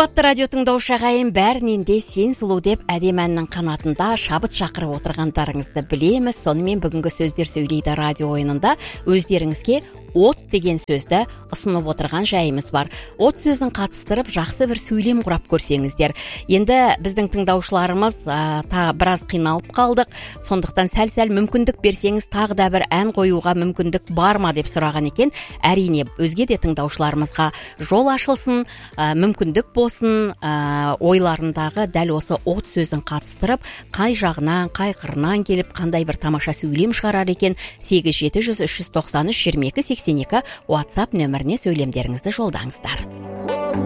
Қымбатты радио тыңдаушы ағайын, бәрінен де сен сұлу деп әдем әннің қанатында шабыт шақырып отырғандарыңызды білеміз. Сонымен бүгінгі сөздер сөйлейді радио ойынында өздеріңізге от деген сөзді ұсынып отырған жайымыз бар. От сөзін қатыстырып, жақсы бір сөйлем құрап көрсеңіздер. Енді біздің тыңдаушыларымыз біраз қиналып қалдық. Сондықтан сәл-сәл мүмкіндік берсеңіз, тағы да бір ән қоюға мүмкіндік бар ма деп сұраған екен. Әрине, өзге де тыңдаушыларымызға жол ашылсын, мүмкіндік болсын, ойларындағы дәл осы от сөзін қатыстырып, қай жағынан, қай қырынан келіп, қандай бір тамаша сөйлем шығарар екен. 8700 393 22 82 WhatsApp нөміріне сөйлемдеріңізді жолдаңыздар.